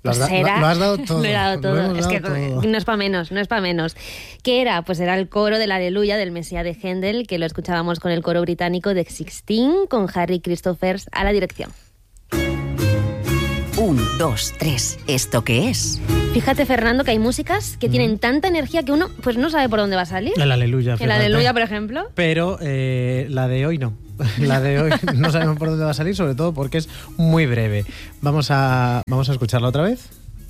Lo has dado todo. Lo he dado todo. Es que todo. no es para menos, no es para menos. ¿Qué era? Pues era el coro del Aleluya del Mesías de Händel, que lo escuchábamos con el coro británico de Sixteen, con Harry Christophers a la dirección. 1, 2, 3. ¿Esto qué es? Fíjate, Fernando, que hay músicas que tienen tanta energía que uno pues no sabe por dónde va a salir. El Aleluya. El Aleluya, por ejemplo. Pero la de hoy no. La de hoy no sabemos por dónde va a salir, sobre todo porque es muy breve. Vamos a escucharla otra vez.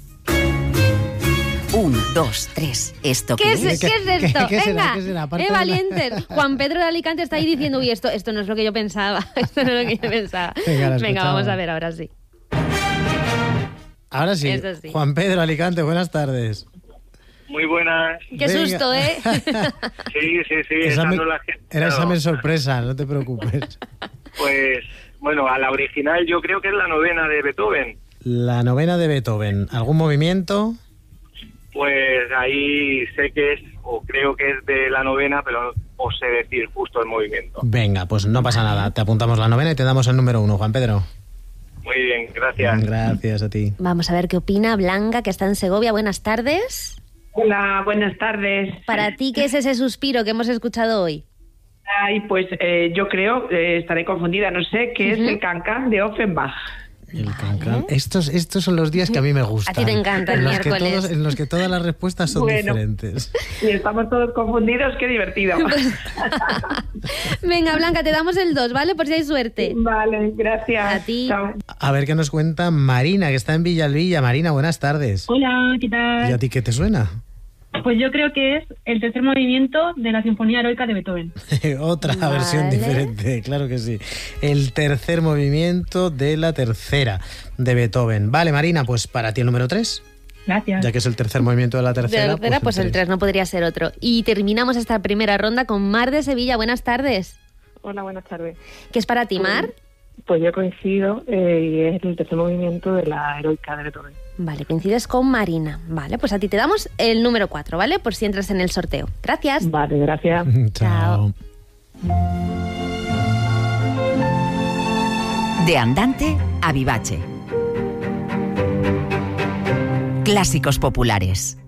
1, 2, 3. ¿Esto qué es? ¿Qué es esto? ¿Qué será? Venga, ¿Qué será? Aparte valientes. Juan Pedro de Alicante está ahí diciendo, uy, esto no es lo que yo pensaba. Esto no es lo que yo pensaba. Venga, vamos a ver, ahora sí. Ahora sí. Eso sí. Juan Pedro Alicante, buenas tardes. Muy buenas. Qué susto, ¿eh? Sí. Era examen sorpresa, no te preocupes. Pues, bueno, a la original yo creo que es la novena de Beethoven. La novena de Beethoven. ¿Algún movimiento? Pues ahí sé que es, o creo que es de la novena, pero no os sé decir justo el movimiento. Venga, pues no pasa nada. Te apuntamos la novena y te damos el número 1, Juan Pedro. Muy bien, gracias. Gracias a ti. Vamos a ver qué opina Blanca, que está en Segovia. Buenas tardes. Hola, buenas tardes. Para ti, ¿qué es ese suspiro que hemos escuchado hoy? Ay, pues yo creo, estaré confundida, no sé, qué es el Cancán de Offenbach. El cancán. Estos son los días que a mí me gustan. A ti te encanta el miércoles. En los que todas las respuestas son diferentes. Y estamos todos confundidos, qué divertido. Venga, Blanca, te damos el 2, ¿vale? Por si hay suerte. Vale, gracias. A ti. Chao. A ver qué nos cuenta Marina, que está en Villalbilla. Marina, buenas tardes. Hola, ¿qué tal? ¿Y a ti qué te suena? Pues yo creo que es el tercer movimiento de la Sinfonía Heroica de Beethoven. Otra versión diferente, claro que sí. El tercer movimiento de la tercera de Beethoven. Vale, Marina, pues para ti el número 3. Gracias. Ya que es el tercer movimiento de la tercera. Pues el 3 no podría ser otro. Y terminamos esta primera ronda con Mar de Sevilla. Buenas tardes. Hola, buenas tardes. ¿Qué es para ti, Mar? Pues yo coincido y es el tercer movimiento de la Heroica de Beethoven. Vale, coincides con Marina. Vale, pues a ti te damos el número 4, ¿vale? Por si entras en el sorteo. Gracias. Vale, gracias. Chao. De Andante a Vivace. Clásicos populares.